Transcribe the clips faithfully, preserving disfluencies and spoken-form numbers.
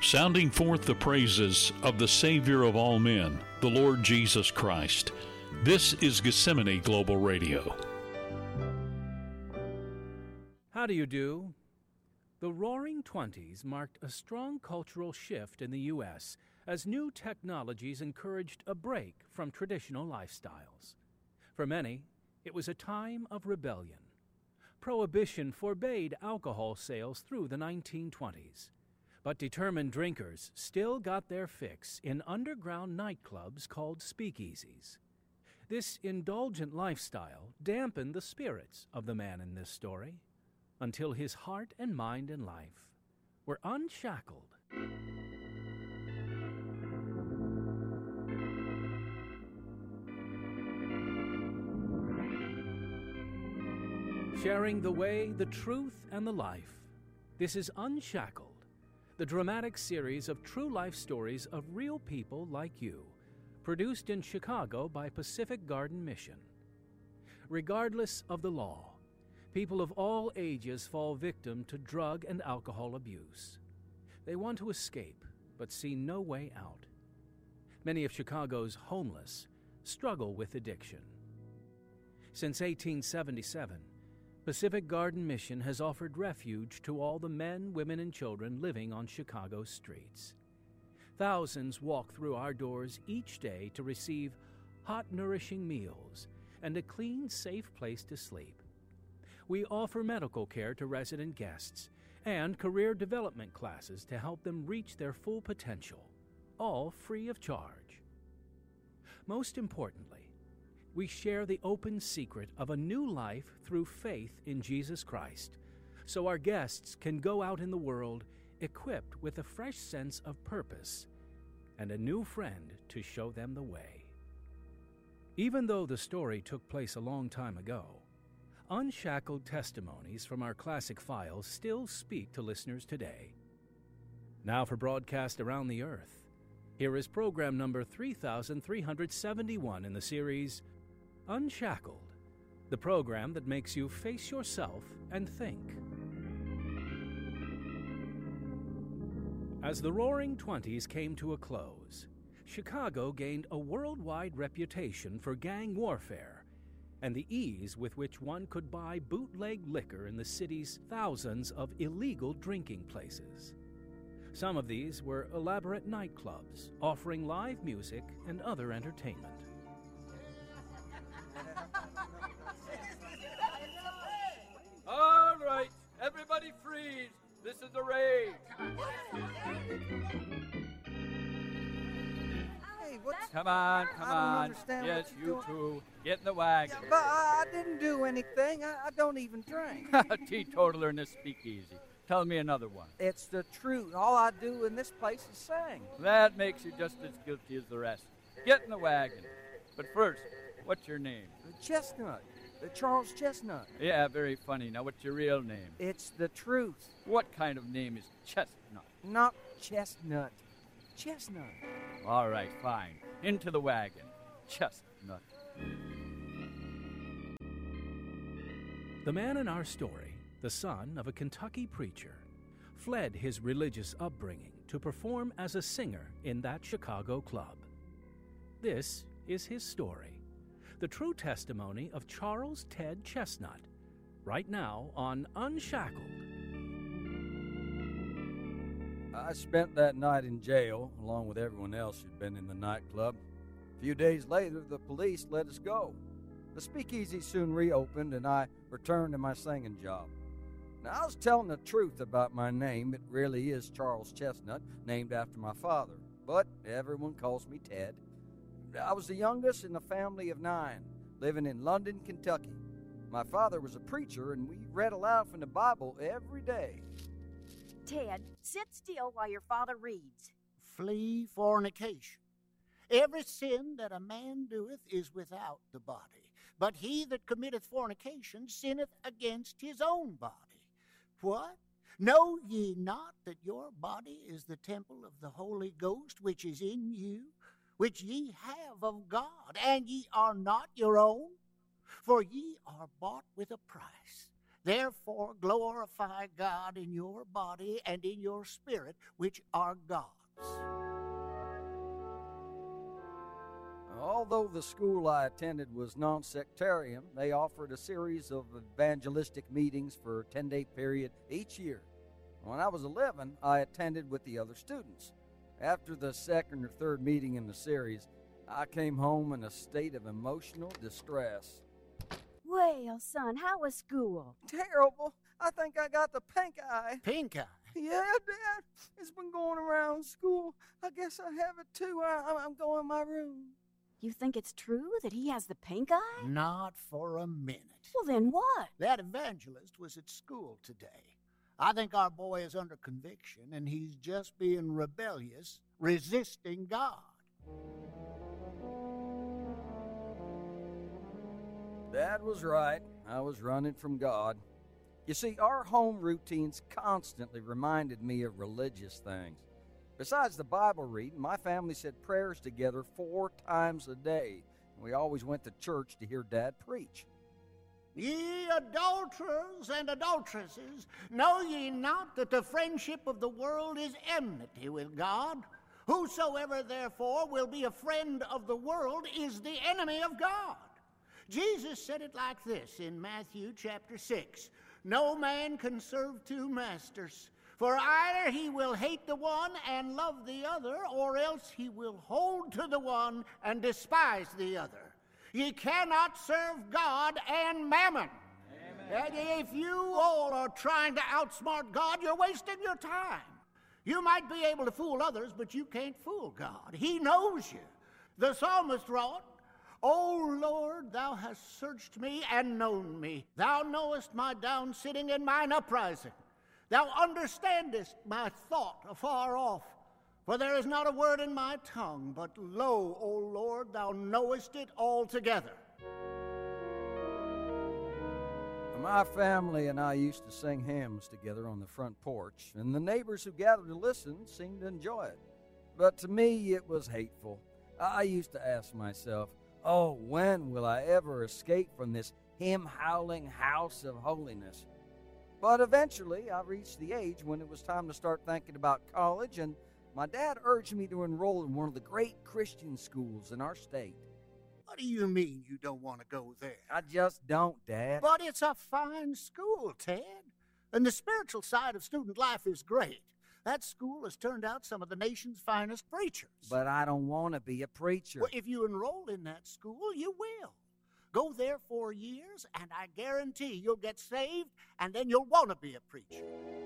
sounding forth the praises of the Savior of all men, the Lord Jesus Christ. This is Gethsemane Global Radio. How do you do? The Roaring Twenties marked a strong cultural shift in the U S as new technologies encouraged a break from traditional lifestyles. For many, it was a time of rebellion. Prohibition forbade alcohol sales through the nineteen twenties, but determined drinkers still got their fix in underground nightclubs called speakeasies. This indulgent lifestyle dampened the spirits of the man in this story, until his heart and mind and life were unshackled. Sharing the way, the truth, and the life, this is Unshackled, the dramatic series of true life stories of real people like you, produced in Chicago by Pacific Garden Mission. Regardless of the law, people of all ages fall victim to drug and alcohol abuse. They want to escape, but see no way out. Many of Chicago's homeless struggle with addiction. Since eighteen seventy-seven, Pacific Garden Mission has offered refuge to all the men, women, and children living on Chicago's streets. Thousands walk through our doors each day to receive hot, nourishing meals and a clean, safe place to sleep. We offer medical care to resident guests and career development classes to help them reach their full potential, all free of charge. Most importantly, we share the open secret of a new life through faith in Jesus Christ, so our guests can go out in the world equipped with a fresh sense of purpose and a new friend to show them the way. Even though the story took place a long time ago, unshackled testimonies from our classic files still speak to listeners today. Now for broadcast around the earth, here is program number three thousand three hundred seventy-one in the series Unshackled, the program that makes you face yourself and think. As the Roaring Twenties came to a close, Chicago gained a worldwide reputation for gang warfare and the ease with which one could buy bootleg liquor in the city's thousands of illegal drinking places. Some of these were elaborate nightclubs offering live music and other entertainment. All right, everybody freeze. This is the raid. Hey, what's... Come on, come I don't on. understand Yes, what you're you doing. two. Get in the wagon. But I didn't do anything. I, I don't even drink. Teetotaler in this speakeasy. Tell me another one. It's the truth. All I do in this place is sing. That makes you just as guilty as the rest. Get in the wagon. But first, what's your name? Chestnut. The Charles Chestnut. Yeah, very funny. Now, what's your real name? It's the truth. What kind of name is Chestnut? Not chestnut. Chestnut. All right, fine. Into the wagon. Chestnut. The man in our story, the son of a Kentucky preacher, fled his religious upbringing to perform as a singer in that Chicago club. This is his story, the true testimony of Charles Ted Chestnut, right now on Unshackled. I spent that night in jail, along with everyone else who'd been in the nightclub. A few days later, the police let us go. The speakeasy soon reopened, and I returned to my singing job. Now, I was telling the truth about my name. It really is Charles Chestnut, named after my father, but everyone calls me Ted. I was the youngest in a family of nine, living in London, Kentucky. My father was a preacher, and we read aloud from the Bible every day. Ted, sit still while your father reads. Flee fornication. Every sin that a man doeth is without the body, but he that committeth fornication sinneth against his own body. What? Know ye not that your body is the temple of the Holy Ghost which is in you, which ye have of God, and ye are not your own? For ye are bought with a price. Therefore glorify God in your body and in your spirit, which are God's. Although the school I attended was non-sectarian, they offered a series of evangelistic meetings for a ten-day period each year. When I was eleven, I attended with the other students. After the second or third meeting in the series, I came home in a state of emotional distress. Well, son, how was school? Terrible. I think I got the pink eye. Pink eye. Yeah, Dad. It's been going around school. I guess I have it too. I, I'm going in my room. You think it's true that he has the pink eye? Not for a minute. Well, then what? That evangelist was at school today. I think our boy is under conviction, and he's just being rebellious, resisting God. Dad was right. I was running from God. You see, our home routines constantly reminded me of religious things. Besides the Bible reading, my family said prayers together four times a day. We always went to church to hear Dad preach. Ye adulterers and adulteresses, know ye not that the friendship of the world is enmity with God? Whosoever therefore will be a friend of the world is the enemy of God. Jesus said it like this in Matthew chapter six. No man can serve two masters, for either he will hate the one and love the other, or else he will hold to the one and despise the other. Ye cannot serve God and mammon. Amen. And if you all are trying to outsmart God, you're wasting your time. You might be able to fool others, but you can't fool God. He knows you. The psalmist wrote, O Lord, thou hast searched me and known me. Thou knowest my down sitting and mine uprising. Thou understandest my thought afar off. For there is not a word in my tongue, but lo, O Lord, thou knowest it altogether. My family and I used to sing hymns together on the front porch, and the neighbors who gathered to listen seemed to enjoy it. But to me, it was hateful. I used to ask myself, oh, when will I ever escape from this hymn-howling house of holiness? But eventually, I reached the age when it was time to start thinking about college, and my dad urged me to enroll in one of the great Christian schools in our state. What do you mean you don't want to go there? I just don't, Dad. But it's a fine school, Ted. And the spiritual side of student life is great. That school has turned out some of the nation's finest preachers. But I don't want to be a preacher. Well, if you enroll in that school, you will. Go there four years, and I guarantee you'll get saved, and then you'll want to be a preacher.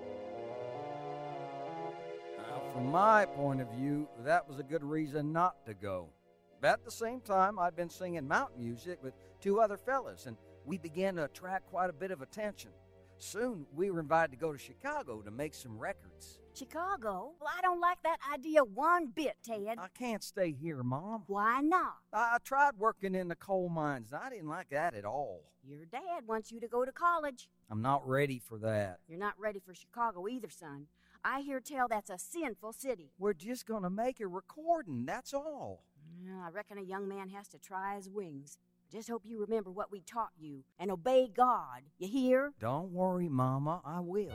Now, from my point of view, that was a good reason not to go. At the same time, I'd been singing mountain music with two other fellas, and we began to attract quite a bit of attention. Soon, we were invited to go to Chicago to make some records. Chicago? Well, I don't like that idea one bit, Ted. I can't stay here, Mom. Why not? I, I tried working in the coal mines, and I didn't like that at all. Your dad wants you to go to college. I'm not ready for that. You're not ready for Chicago either, son. I hear tell that's a sinful city. We're just going to make a recording, that's all. Yeah, I reckon a young man has to try his wings. Just hope you remember what we taught you and obey God. You hear? Don't worry, Mama, I will.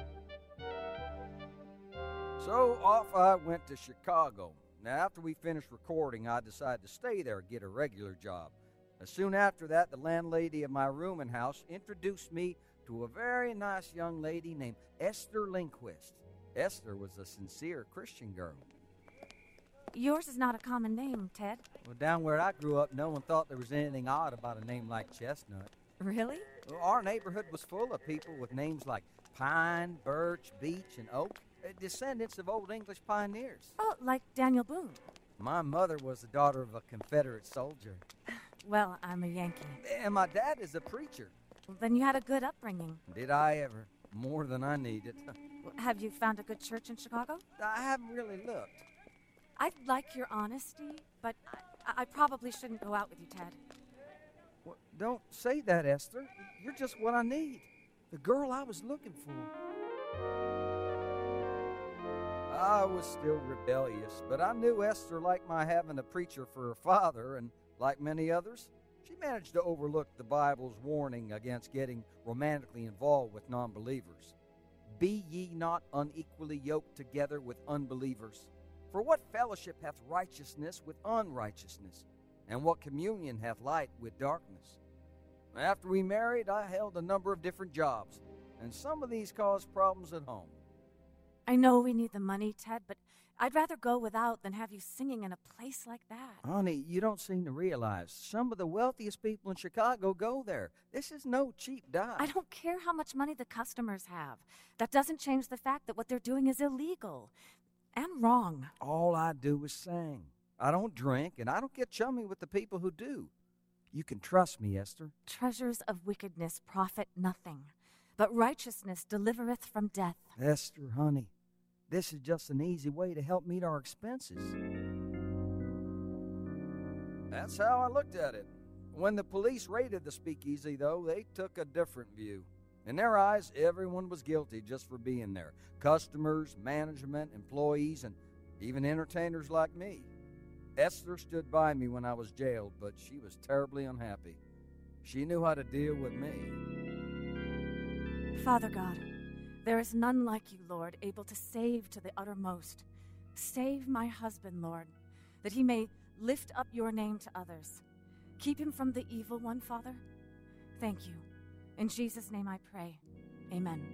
So off I went to Chicago. Now, after we finished recording, I decided to stay there and get a regular job. And soon after that, the landlady of my rooming house introduced me to a very nice young lady named Esther Lindquist. Esther was a sincere Christian girl. Yours is not a common name, Ted. Well, down where I grew up, no one thought there was anything odd about a name like Chestnut. Really? Well, our neighborhood was full of people with names like Pine, Birch, Beech, and Oak, descendants of old English pioneers. Oh, like Daniel Boone. My mother was the daughter of a Confederate soldier. Well, I'm a Yankee. And my dad is a preacher. Well, then you had a good upbringing. Did I ever? More than I needed. Well, have you found a good church in Chicago? I haven't really looked. I like your honesty, but I, I probably shouldn't go out with you, Ted. Well, don't say that, Esther. You're just what I need. The girl I was looking for. I was still rebellious, but I knew Esther liked my having a preacher for her father, and like many others, She managed to overlook the Bible's warning against getting romantically involved with non-believers. Be ye not unequally yoked together with unbelievers. For what fellowship hath righteousness with unrighteousness? And what communion hath light with darkness? After we married, I held a number of different jobs, and some of these caused problems at home. I know we need the money, Ted, but I'd rather go without than have you singing in a place like that. Honey, you don't seem to realize some of the wealthiest people in Chicago go there. This is no cheap dive. I don't care how much money the customers have. That doesn't change the fact that what they're doing is illegal and wrong. All I do is sing. I don't drink, and I don't get chummy with the people who do. You can trust me, Esther. Treasures of wickedness profit nothing, but righteousness delivereth from death. Esther, honey, this is just an easy way to help meet our expenses. That's how I looked at it. When the police raided the speakeasy, though, they took a different view. In their eyes, everyone was guilty just for being there. Customers, management, employees, and even entertainers like me. Esther stood by me when I was jailed, but she was terribly unhappy. She knew how to deal with me. Father God, there is none like you, Lord, able to save to the uttermost. Save my husband, Lord, that he may lift up your name to others. Keep him from the evil one, Father. Thank you. In Jesus' name I pray. Amen.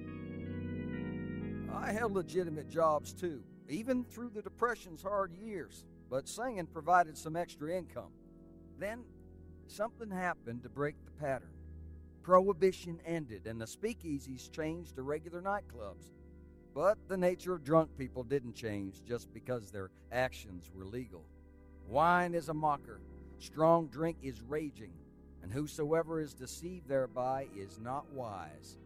I held legitimate jobs, too, even through the Depression's hard years, but singing provided some extra income. Then, something happened to break the pattern. Prohibition ended, and the speakeasies changed to regular nightclubs. But the nature of drunk people didn't change just because their actions were legal. Wine is a mocker, strong drink is raging, and whosoever is deceived thereby is not wise.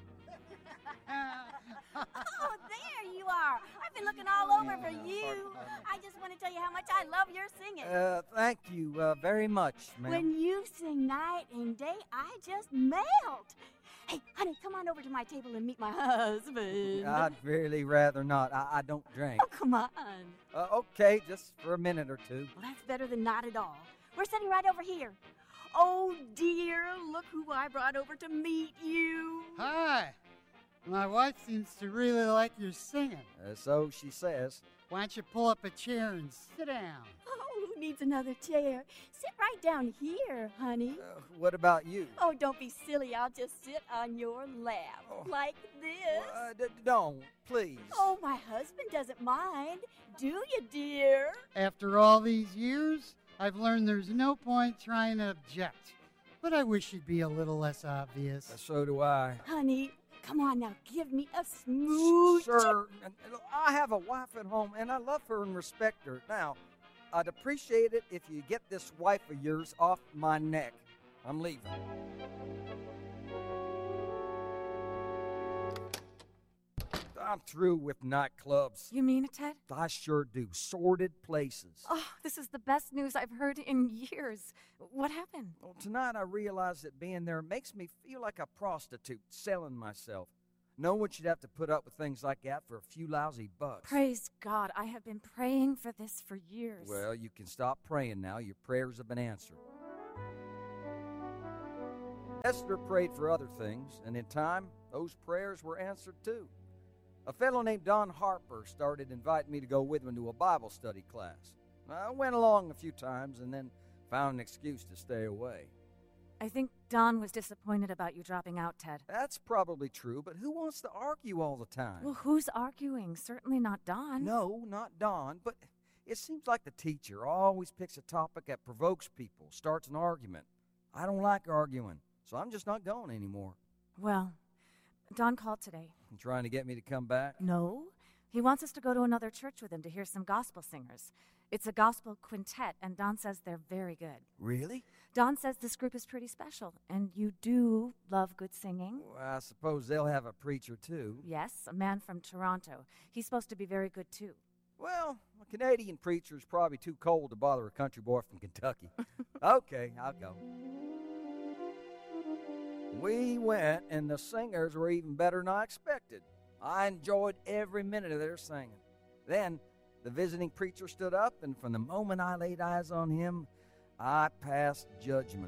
Oh, there you are. I've been looking all over for you. I just want to tell you how much I love your singing. Uh, thank you uh, very much, ma'am. When you sing night and day, I just melt. Hey, honey, come on over to my table and meet my husband. I'd really rather not. I, I don't drink. Oh, come on. Uh, okay, just for a minute or two. Well, that's better than not at all. We're sitting right over here. Oh, dear, look who I brought over to meet you. Hi. My wife seems to really like your singing. Uh, so she says. Why don't you pull up a chair and sit down? Oh, who needs another chair? Sit right down here, honey. Uh, what about you? Oh, don't be silly. I'll just sit on your lap, Oh. like this. Uh, d- don't, please. Oh, my husband doesn't mind. Do you, dear? After all these years, I've learned there's no point trying to object. But I wish you'd be a little less obvious. Uh, so do I. Honey, come on now. Give me a smooch. Sir, and- and I have a wife at home, and I love her and respect her. Now, I'd appreciate it if you get this wife of yours off my neck. I'm leaving. I'm through with nightclubs. You mean it, Ted? I sure do. Sordid places. Oh, this is the best news I've heard in years. What happened? Well, tonight I realized that being there makes me feel like a prostitute, selling myself. No one should have to put up with things like that for a few lousy bucks. Praise God. I have been praying for this for years. Well, you can stop praying now. Your prayers have been answered. Esther prayed for other things, and in time, those prayers were answered too. A fellow named Don Harper started inviting me to go with him to a Bible study class. I went along a few times and then found an excuse to stay away. I think Don was disappointed about you dropping out, Ted. That's probably true, but who wants to argue all the time? Well, who's arguing? Certainly not Don. No, not Don, but it seems like the teacher always picks a topic that provokes people, starts an argument. I don't like arguing, so I'm just not going anymore. Well, Don called today. You trying to get me to come back? No. He wants us to go to another church with him to hear some gospel singers. It's a gospel quintet, and Don says they're very good. Really? Don says this group is pretty special, and you do love good singing. Well, I suppose they'll have a preacher, too. Yes, a man from Toronto. He's supposed to be very good, too. Well, a Canadian preacher's probably too cold to bother a country boy from Kentucky. Okay, I'll go. We went, and the singers were even better than I expected. I enjoyed every minute of their singing. Then, the visiting preacher stood up, and from the moment I laid eyes on him, I pass judgment.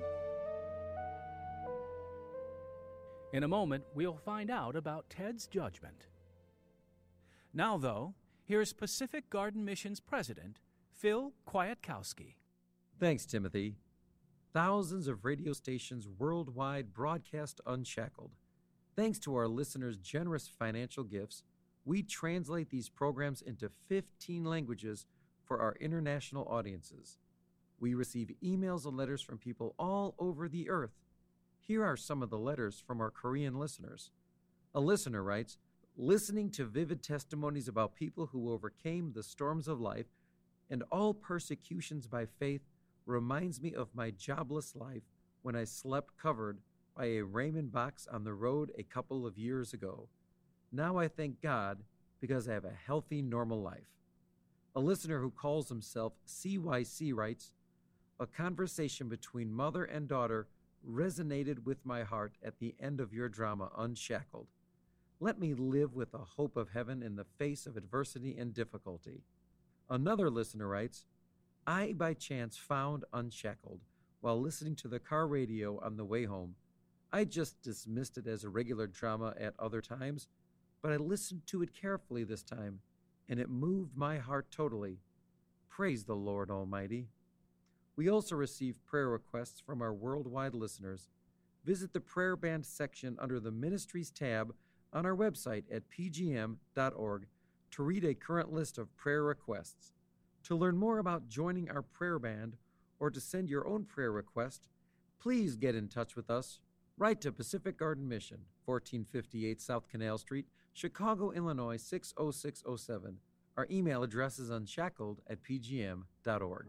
In a moment, we'll find out about Ted's judgment. Now, though, here's Pacific Garden Mission's president, Phil Kwiatkowski. Thanks, Timothy. Thousands of radio stations worldwide broadcast Unshackled. Thanks to our listeners' generous financial gifts, we translate these programs into fifteen languages for our international audiences. We receive emails and letters from people all over the earth. Here are some of the letters from our Korean listeners. A listener writes, listening to vivid testimonies about people who overcame the storms of life and all persecutions by faith reminds me of my jobless life when I slept covered by a Raymond box on the road a couple of years ago. Now I thank God because I have a healthy, normal life. A listener who calls himself C Y C writes, a conversation between mother and daughter resonated with my heart at the end of your drama, Unshackled. Let me live with the hope of heaven in the face of adversity and difficulty. Another listener writes, I by chance found Unshackled while listening to the car radio on the way home. I just dismissed it as a regular drama at other times, but I listened to it carefully this time, and it moved my heart totally. Praise the Lord Almighty. We also receive prayer requests from our worldwide listeners. Visit the prayer band section under the Ministries tab on our website at p g m dot org to read a current list of prayer requests. To learn more about joining our prayer band or to send your own prayer request, please get in touch with us. Write to Pacific Garden Mission, fourteen fifty-eight South Canal Street, Chicago, Illinois six oh six oh seven. Our email address is unshackled at p g m dot org.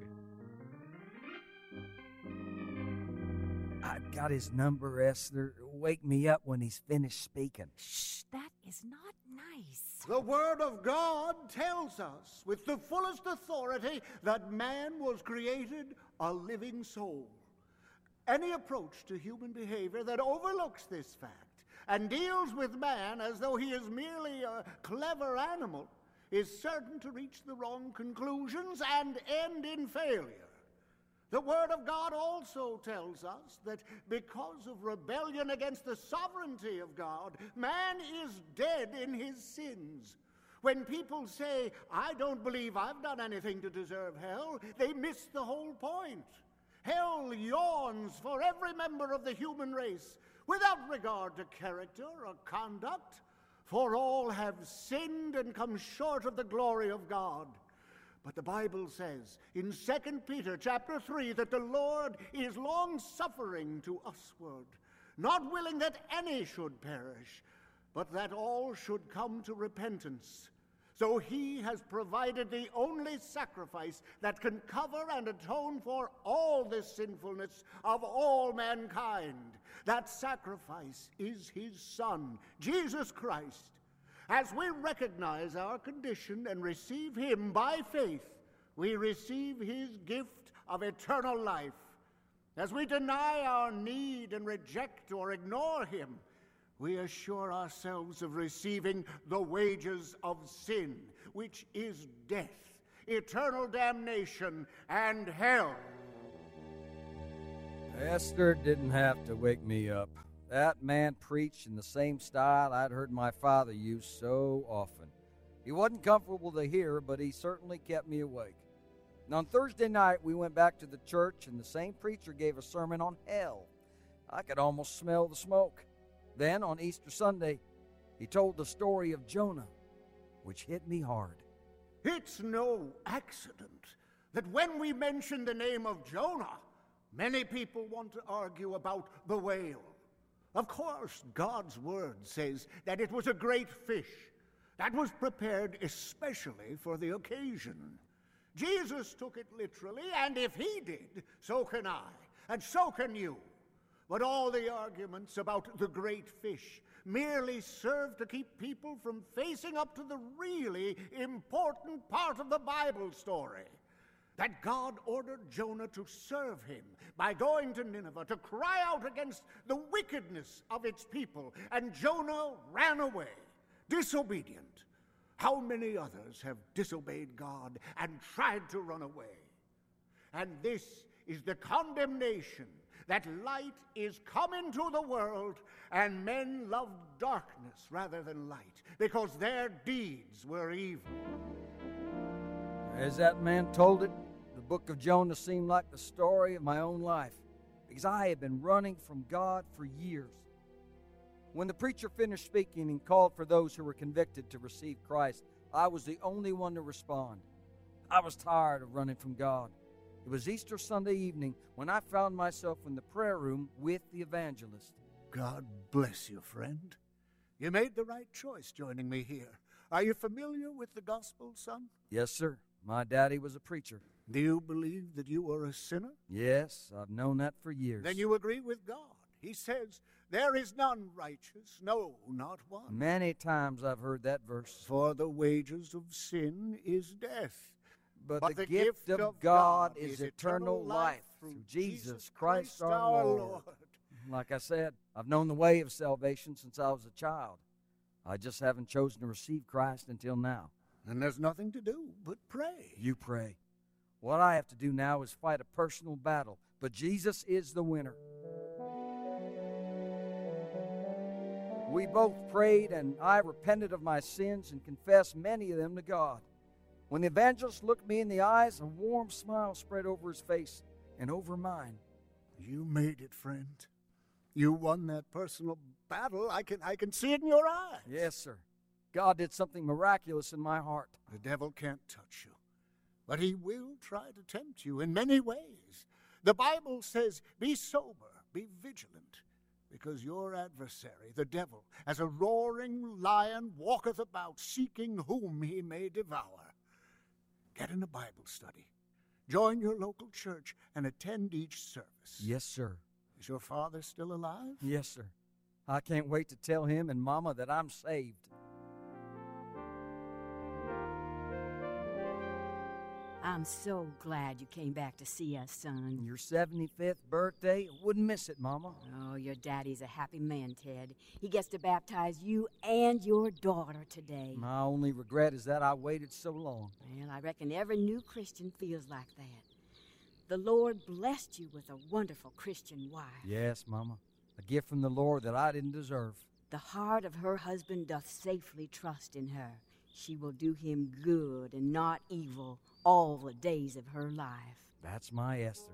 I've got his number, Esther. Wake me up when he's finished speaking. Shh, that is not nice. The Word of God tells us with the fullest authority that man was created a living soul. Any approach to human behavior that overlooks this fact and deals with man as though he is merely a clever animal is certain to reach the wrong conclusions and end in failure. The Word of God also tells us that because of rebellion against the sovereignty of God, man is dead in his sins. When people say, I don't believe I've done anything to deserve hell, they miss the whole point. Hell yawns for every member of the human race, without regard to character or conduct, for all have sinned and come short of the glory of God. But the Bible says in Second Peter chapter three that the Lord is long-suffering to usward, not willing that any should perish, but that all should come to repentance. So he has provided the only sacrifice that can cover and atone for all this sinfulness of all mankind. That sacrifice is his Son, Jesus Christ. As we recognize our condition and receive him by faith, we receive his gift of eternal life. As we deny our need and reject or ignore him, we assure ourselves of receiving the wages of sin, which is death, eternal damnation, and hell. Esther didn't have to wake me up. That man preached in the same style I'd heard my father use so often. He wasn't comfortable to hear, but he certainly kept me awake. And on Thursday night, we went back to the church, and the same preacher gave a sermon on hell. I could almost smell the smoke. Then, on Easter Sunday, he told the story of Jonah, which hit me hard. It's no accident that when we mention the name of Jonah, many people want to argue about the whale. Of course, God's word says that it was a great fish that was prepared especially for the occasion. Jesus took it literally, and if he did, so can I, and so can you. But all the arguments about the great fish merely serve to keep people from facing up to the really important part of the Bible story. That God ordered Jonah to serve him by going to Nineveh to cry out against the wickedness of its people, and Jonah ran away, disobedient. How many others have disobeyed God and tried to run away? And this is the condemnation that light is come into the world, and men loved darkness rather than light, because their deeds were evil. As that man told it, the book of Jonah seemed like the story of my own life, because I had been running from God for years. When the preacher finished speaking and called for those who were convicted to receive Christ, I was the only one to respond. I was tired of running from God. It was Easter Sunday evening when I found myself in the prayer room with the evangelist. God bless you, friend. You made the right choice joining me here. Are you familiar with the gospel, son? Yes, sir. My daddy was a preacher. Do you believe that you are a sinner? Yes, I've known that for years. Then you agree with God. He says, there is none righteous, no, not one. Many times I've heard that verse. For the wages of sin is death. But, but the, the gift, gift of of God, God is is eternal eternal life life through through Jesus Jesus Christ Christ our our Lord. Lord. Like I said, I've known the way of salvation since I was a child. I just haven't chosen to receive Christ until now. And there's nothing to do but pray. You pray. What I have to do now is fight a personal battle, but Jesus is the winner. We both prayed, and I repented of my sins and confessed many of them to God. When the evangelist looked me in the eyes, a warm smile spread over his face and over mine. You made it, friend. You won that personal battle. I can, I can see it in your eyes. Yes, sir. God did something miraculous in my heart. The devil can't touch you, but he will try to tempt you in many ways. The Bible says, be sober, be vigilant, because your adversary, the devil, as a roaring lion, walketh about, seeking whom he may devour. Get in a Bible study. Join your local church and attend each service. Yes, sir. Is your father still alive? Yes, sir. I can't wait to tell him and Mama that I'm saved. I'm so glad you came back to see us, son. Your seventy-fifth birthday? Wouldn't miss it, Mama. Oh, your daddy's a happy man, Ted. He gets to baptize you and your daughter today. My only regret is that I waited so long. Well, I reckon every new Christian feels like that. The Lord blessed you with a wonderful Christian wife. Yes, Mama. A gift from the Lord that I didn't deserve. The heart of her husband doth safely trust in her. She will do him good and not evil all the days of her life. That's my Esther.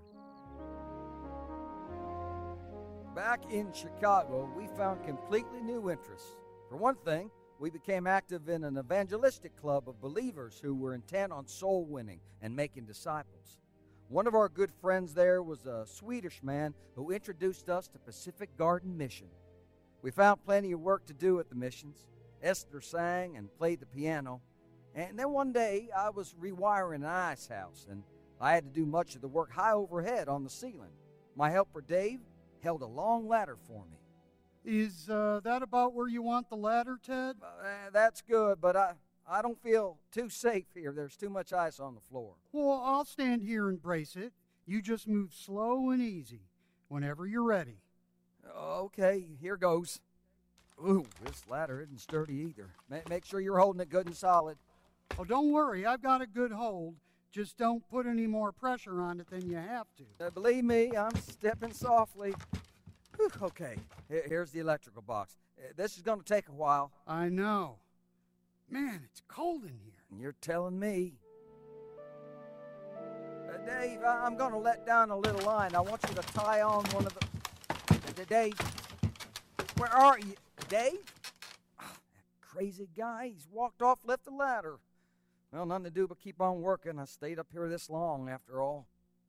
Back in Chicago, we found completely new interests. For one thing, we became active in an evangelistic club of believers who were intent on soul winning and making disciples. One of our good friends there was a Swedish man who introduced us to Pacific Garden Mission. We found plenty of work to do at the missions. Esther sang and played the piano. And then one day, I was rewiring an ice house, and I had to do much of the work high overhead on the ceiling. My helper, Dave, held a long ladder for me. Is uh, that about where you want the ladder, Ted? Uh, that's good, but I, I don't feel too safe here. There's too much ice on the floor. Well, I'll stand here and brace it. You just move slow and easy whenever you're ready. Okay, here goes. Ooh, this ladder isn't sturdy either. Ma- make sure you're holding it good and solid. Oh, don't worry. I've got a good hold. Just don't put any more pressure on it than you have to. Uh, believe me, I'm stepping softly. Whew, okay, here, here's the electrical box. Uh, this is going to take a while. I know. Man, it's cold in here. You're telling me. Uh, Dave, I- I'm going to let down a little line. I want you to tie on one of the... Uh, Dave, where are you? Dave? Oh, that crazy guy. He's walked off, left the ladder. Well, nothing to do but keep on working. I stayed up here this long, after all.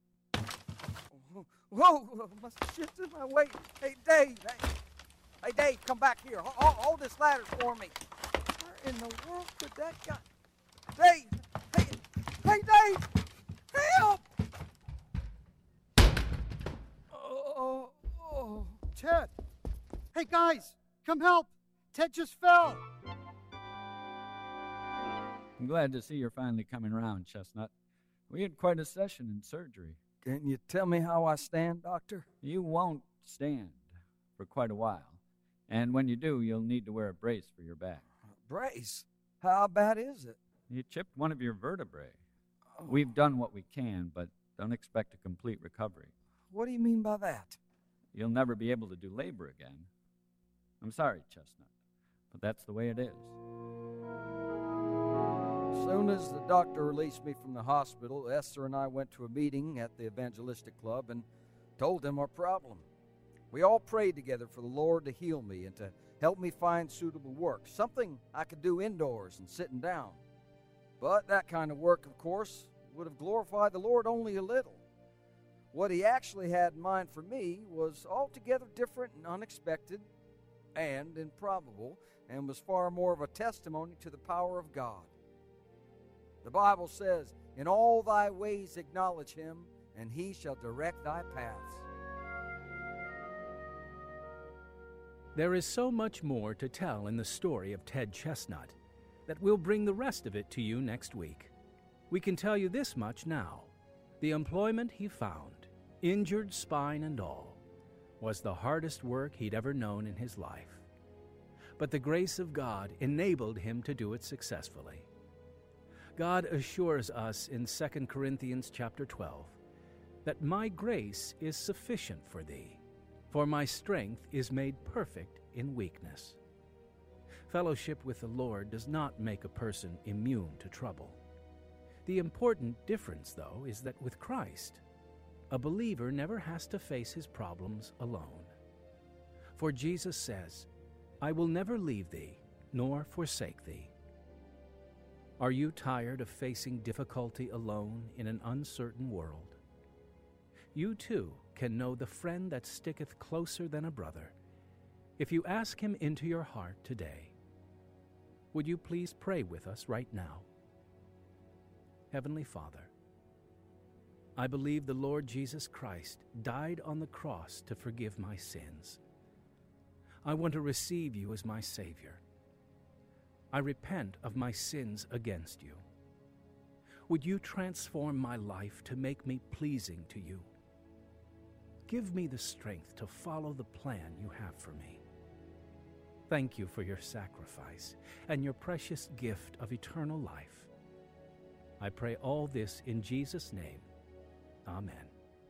Whoa, must have shifted my weight. Hey, Dave. Hey, hey Dave, come back here. Hold, hold this ladder for me. Where in the world could that guy... Dave! Hey, hey, Dave! Help! Oh, oh, Ted. Hey, guys, come help. Ted just fell. I'm glad to see you're finally coming around, Chestnut. We had quite a session in surgery. Can you tell me how I stand, Doctor? You won't stand for quite a while. And when you do, you'll need to wear a brace for your back. A brace? How bad is it? You chipped one of your vertebrae. Oh. We've done what we can, but Don't expect a complete recovery. What do you mean by that? You'll never be able to do labor again. I'm sorry, Chestnut, but that's the way it is. As soon as the doctor released me from the hospital, Esther and I went to a meeting at the evangelistic club and told them our problem. We all prayed together for the Lord to heal me and to help me find suitable work, something I could do indoors and sitting down. But that kind of work, of course, would have glorified the Lord only a little. What he actually had in mind for me was altogether different and unexpected and improbable, and was far more of a testimony to the power of God. The Bible says, "In all thy ways acknowledge him, and he shall direct thy paths." There is so much more to tell in the story of Ted Chestnut that we'll bring the rest of it to you next week. We can tell you this much now. The employment he found, injured spine and all, was the hardest work he'd ever known in his life. But the grace of God enabled him to do it successfully. God assures us in Second Corinthians chapter twelve that my grace is sufficient for thee, for my strength is made perfect in weakness. Fellowship with the Lord does not make a person immune to trouble. The important difference, though, is that with Christ, a believer never has to face his problems alone. For Jesus says, "I will never leave thee, nor forsake thee." Are you tired of facing difficulty alone in an uncertain world? You too can know the friend that sticketh closer than a brother if you ask him into your heart today. Would you please pray with us right now? Heavenly Father, I believe the Lord Jesus Christ died on the cross to forgive my sins. I want to receive you as my Savior. I repent of my sins against you. Would you transform my life to make me pleasing to you? Give me the strength to follow the plan you have for me. Thank you for your sacrifice and your precious gift of eternal life. I pray all this in Jesus' name. Amen.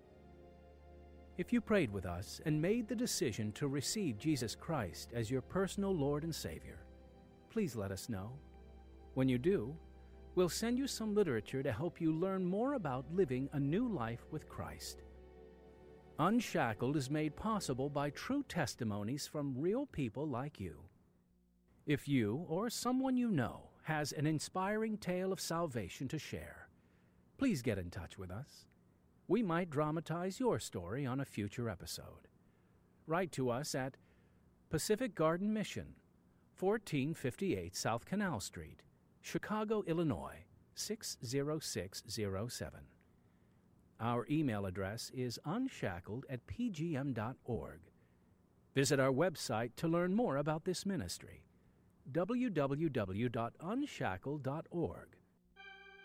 If you prayed with us and made the decision to receive Jesus Christ as your personal Lord and Savior, please let us know. When you do, we'll send you some literature to help you learn more about living a new life with Christ. Unshackled is made possible by true testimonies from real people like you. If you or someone you know has an inspiring tale of salvation to share, please get in touch with us. We might dramatize your story on a future episode. Write to us at Pacific Garden Mission, fourteen fifty-eight South Canal Street, Chicago, Illinois, six zero six zero seven. Our email address is unshackled at p g m dot org. Visit our website to learn more about this ministry, w w w dot unshackled dot org.